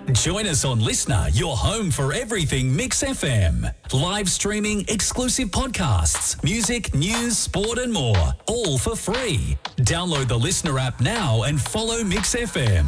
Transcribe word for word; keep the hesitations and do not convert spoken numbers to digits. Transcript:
Join us on Listener, your home for everything Mix F M. Live streaming, exclusive podcasts, music, news, sport and more. All for free. Download the Listener app now and follow Mix F M.